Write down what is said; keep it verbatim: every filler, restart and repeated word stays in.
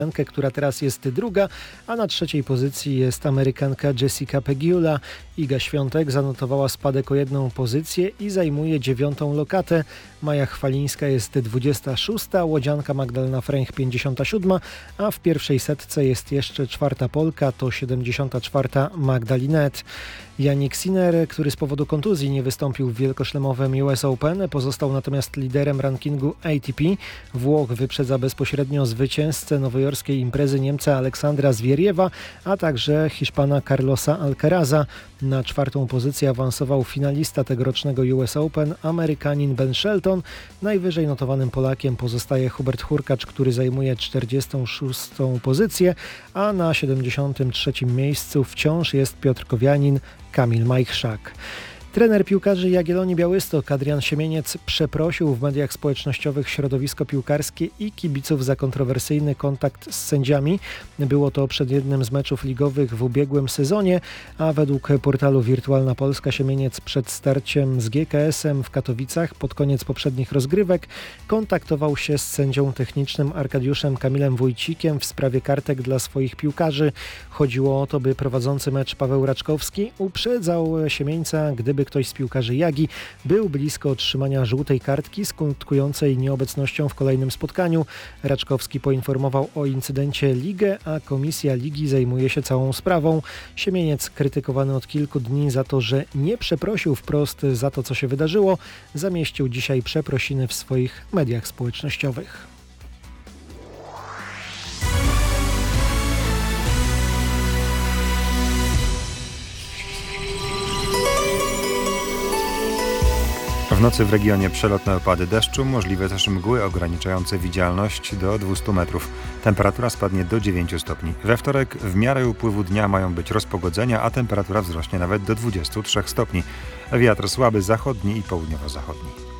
która teraz jest druga, a na trzeciej pozycji jest Amerykanka Jessica Pegula. Iga Świątek zanotowała spadek o jedną pozycję i zajmuje dziewiątą lokatę. Maja Chwalińska jest dwudziesta szósta, łodzianka Magdalena Fręch pięćdziesiąta siódma, a w pierwszej setce jest jeszcze czwarta Polka, to siedemdziesiąta czwarta Magda Linette. Jannik Sinner, który z powodu kontuzji nie wystąpił w wielkoszlemowym U S Open, pozostał natomiast liderem rankingu A T P. Włoch wyprzedza bezpośrednio zwycięzcę nowojorskiej imprezy Niemca Aleksandra Zwieriewa, a także Hiszpana Carlosa Alcaraza. Na czwartą pozycję awansował finalista tegorocznego U S Open, Amerykanin Ben Shelton. Najwyżej notowanym Polakiem pozostaje Hubert Hurkacz, który zajmuje czterdziestą szóstą pozycję, a na siedemdziesiątym trzecim miejscu wciąż jest piotrkowianin Kamil Majchrzak. Trener piłkarzy Jagiellonii Białystok Adrian Siemieniec przeprosił w mediach społecznościowych środowisko piłkarskie i kibiców za kontrowersyjny kontakt z sędziami. Było to przed jednym z meczów ligowych w ubiegłym sezonie, a według portalu Wirtualna Polska Siemieniec przed starciem z G K S-em w Katowicach pod koniec poprzednich rozgrywek kontaktował się z sędzią technicznym Arkadiuszem Kamilem Wójcikiem w sprawie kartek dla swoich piłkarzy. Chodziło o to, by prowadzący mecz Paweł Raczkowski uprzedzał Siemieńca, gdyby ktoś z piłkarzy Jagi był blisko otrzymania żółtej kartki skutkującej nieobecnością w kolejnym spotkaniu. Raczkowski poinformował o incydencie ligę, a komisja ligi zajmuje się całą sprawą. Siemieniec, krytykowany od kilku dni za to, że nie przeprosił wprost za to, co się wydarzyło, zamieścił dzisiaj przeprosiny w swoich mediach społecznościowych. W nocy w regionie przelotne opady deszczu, możliwe też mgły ograniczające widzialność do dwustu metrów. Temperatura spadnie do dziewięciu stopni. We wtorek w miarę upływu dnia mają być rozpogodzenia, a temperatura wzrośnie nawet do dwudziestu trzech stopni. Wiatr słaby zachodni i południowo-zachodni.